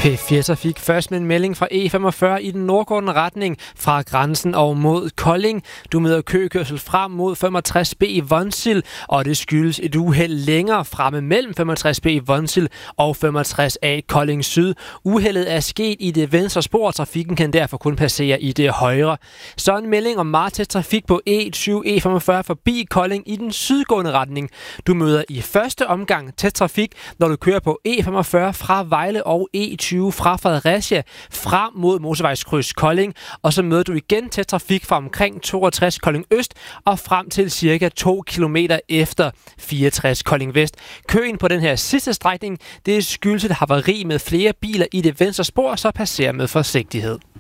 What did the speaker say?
P4 Trafik først med en melding fra E45 i den nordgående retning fra grænsen og mod Kolding. Du møder køkørsel frem mod 65B i Vonsild, og det skyldes et uheld længere fremme mellem 65B i Vonsild og 65A Kolding Syd. Uheldet er sket i det venstre spor, trafikken kan derfor kun passere i det højre. Så en melding om meget tæt trafik på E20-E45 forbi Kolding i den sydgående retning. Du møder i første omgang tæt trafik, når du kører på E45 fra Vejle og E20 fra Fredericia frem mod motorvejskryds Kolding, og så møder du igen tæt trafik fra omkring 62 Kolding Øst og frem til cirka 2 km efter 64 Kolding Vest. Køen på den her sidste strækning, det skyldes et havari med flere biler i det venstre spor, så passer med forsigtighed.